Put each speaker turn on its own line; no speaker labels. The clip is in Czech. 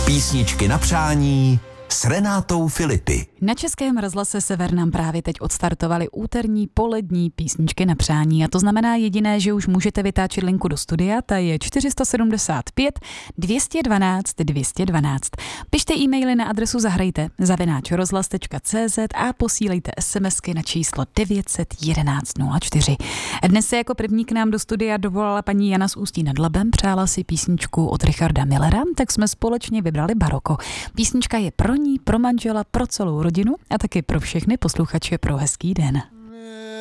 Písničky na přání s Renátou Filipy.
Na Českém rozhlase Sever nám právě teď odstartovali úterní polední písničky na přání. A to znamená jediné, že už můžete vytáčet linku do studia, ta je 475 212 212. Pište e-maily na adresu zahrajte@rozhlas.cz a posílejte SMSky na číslo 911 04. Dnes se jako první k nám do studia dovolala paní Jana z Ústí nad Labem, přála si písničku od Richarda Millera, tak jsme společně vybrali Baroko. Písnička je pro ní, pro manžela, pro celou rodinu a taky pro všechny posluchače pro hezký den.